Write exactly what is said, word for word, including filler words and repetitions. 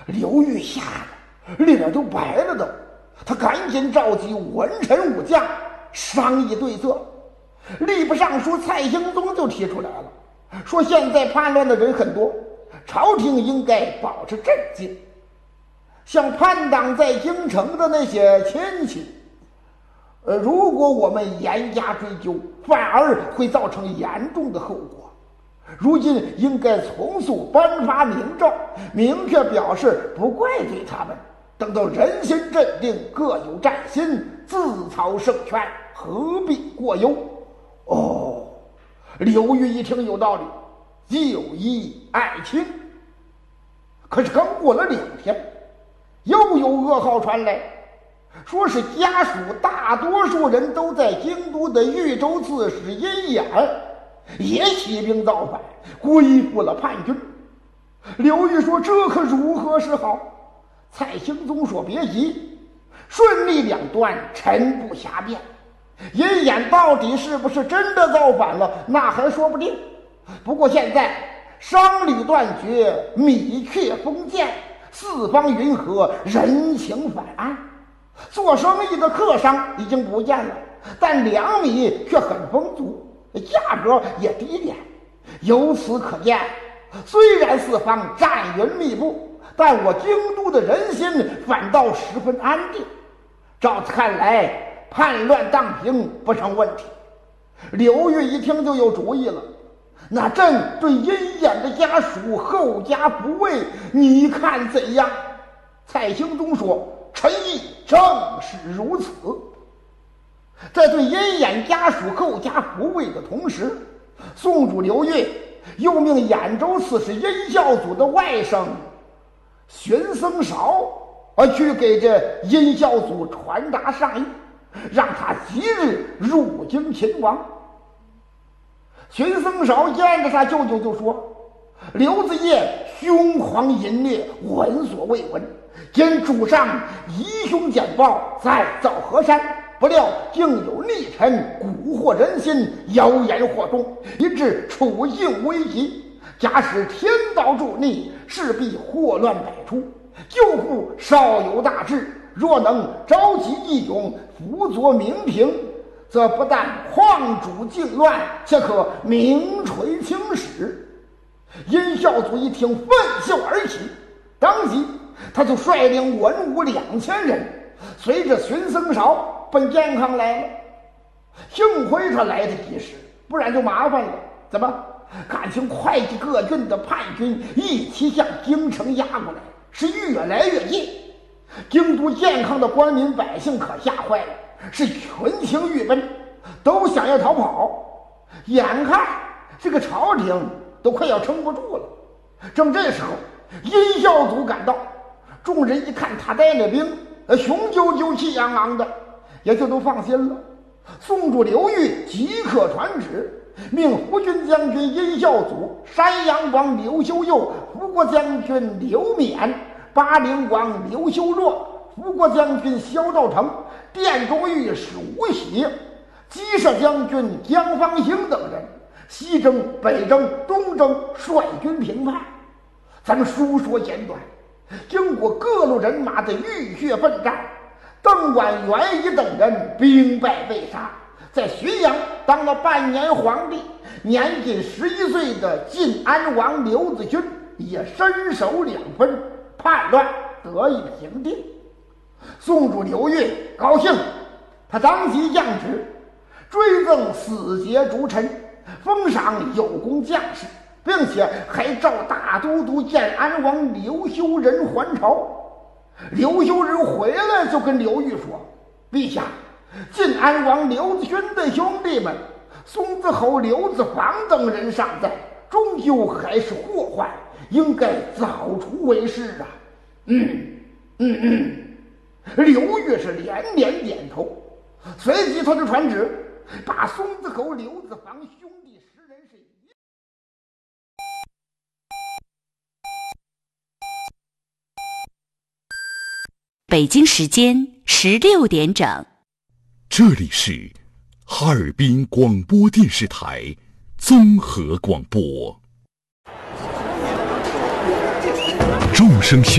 刘裕吓得脸都白了都，他赶紧召集文臣武将商议对策。吏部尚书蔡兴宗就提出来了，说现在叛乱的人很多，朝廷应该保持镇静。像叛党在京城的那些亲戚，呃，如果我们严加追究，反而会造成严重的后果。如今应该从速颁发明诏，明确表示不怪罪他们，等到人心镇定，各有战心，自操圣权，何必过忧？哦，刘裕一听有道理，就义爱卿。可是刚过了两天，又有噩耗传来，说是家属大多数人都在京都的豫州刺史殷衍也起兵造反，归附了叛军。刘裕说这可如何是好？蔡兴宗说别急，顺利两端，臣不暇辩。殷衍到底是不是真的造反了，那还说不定。不过现在商旅断绝，米缺封建，四方云和，人情反安。做生意的客商已经不见了，但粮米却很丰足，价格也低廉。由此可见，虽然四方战云密布，但我京都的人心反倒十分安定。照此看来，叛乱荡平不成问题。刘裕一听就有主意了，那朕对殷衍的家属后加不畏，你看怎样？蔡兴宗说臣意正是如此。在对殷衍家属后加不畏的同时，宋主刘裕又命兖州刺史殷孝祖的外甥荀僧韶而去给这殷孝祖传达上意，让他即日入京勤王。荀僧韶见着他舅舅就说，刘子业凶狂淫虐，闻所未闻，今主上疑凶简报，在枣河山，不料竟有逆臣蛊惑人心，谣言惑众，以致处境危急。假使天道助逆，势必祸乱百出。救父少有大志，若能召集义勇，辅佐民平，则不但旷主靖乱，且可名垂青史。殷孝祖一听，奋袖而起，当即他就率领文武两千人，随着荀僧韶奔健康来了。幸亏他来得及时，不然就麻烦了。怎么？感情会稽各郡的叛军一起向京城压过来，是越来越近。京都健康的官民百姓可吓坏了，是群情欲奔，都想要逃跑。眼看这个朝廷都快要撑不住了。正这时候，殷孝祖赶到，众人一看他带了兵，雄赳赳气昂昂的，也就都放心了。宋主刘裕即刻传旨，命福军将军殷孝祖、山阳王刘修佑、福国将军刘勉、巴陵王刘修若、福国将军萧道成、殿中御史吴喜、鸡舍将军江方兴等人，西征、北征、东征，率军平叛。咱们书说简短，经过各路人马的浴血奋战，邓婉、袁仪等人兵败被杀。在浔阳当了半年皇帝，年仅十一岁的晋安王刘子勋也身首两分，叛乱得以平定。宋主刘裕高兴，他当即降旨，追赠死节逐臣，封赏有功将士，并且还召大都督建安王刘修仁还朝。刘修仁回来就跟刘裕说，陛下，晋安王刘子勋的兄弟们松子侯刘子房等人尚在，终究还是祸患，应该早除为是啊。嗯嗯嗯，刘裕是连连点头，随即他就传旨，把松子侯刘子房兄弟十人是一北京时间十六点整。 这里是哈尔滨广播电视台综合广播，众生相